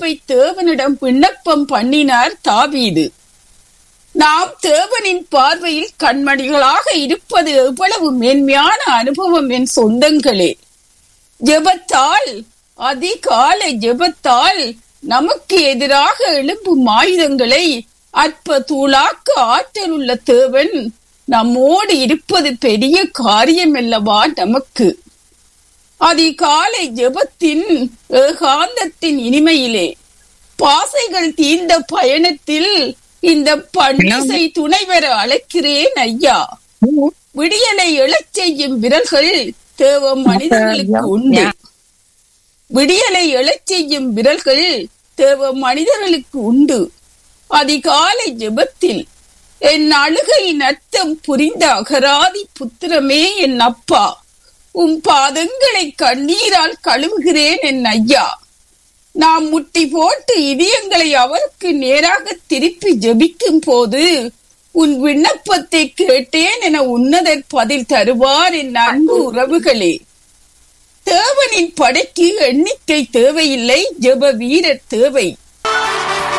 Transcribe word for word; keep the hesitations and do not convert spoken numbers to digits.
மன்னிப்பை தேவனிடம் விண்ணப்பம் பண்ணினார் தாவீது. நாம் தேவனின் பார்வையில் கண்மணிகளாக இருப்பது எவ்வளவு மேன்மையான அனுபவம் என் சொந்தங்களே. ஜெபத்தால், அதிகாலை ஜெபத்தால் நமக்கு எதிராக எழும்பும் ஆயுதங்களை அற்ப தூளாக்க ஆற்றல் உள்ள தேவன் நம்மோடு இருப்பது பெரிய காரியம் அல்லவா நமக்கு. அதிகாலை ஜெபத்தின் ஏகாந்தத்தின் இனிமையிலே பாசைகள் தீர்ந்த பயணத்தில் இந்த பண்டிசை துணை பெற அழைக்கிறேன் ஐயா. விடியலை எழச் செய்யும் விரல்கள் தேவ மனிதர்களுக்கு உண்டு. விடியலை எழச் செய்யும் விரல்கள் தேவ மனிதர்களுக்கு உண்டு. அதிகாலை ஜெபத்தில் என் அழுகையின் அர்த்தம் புரிந்த அகராதி புத்திரமே என் அப்பா, உம் பாதங்களை கண்ணீரால் கழுவுகிறேன் என் ஐயா. நாம் முட்டி போட்டு இதயங்களை அவருக்கு நேராக திருப்பி ஜெபிக்கும் போது உன் விண்ணப்பத்தை கேட்டேன் என உன்னதர் பதில் தருவார் என் அன்பு உறவுகளே. தேவனின் படைக்கு எண்ணிக்கை தேவையில்லை, ஜெப வீரர் தேவை.